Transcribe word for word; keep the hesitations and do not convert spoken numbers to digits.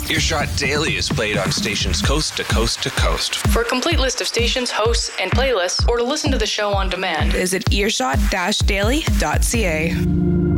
Earshot Daily is played on stations coast to coast to coast. For a complete list of stations, hosts, and playlists, or to listen to the show on demand, visit earshot dash daily dot c a.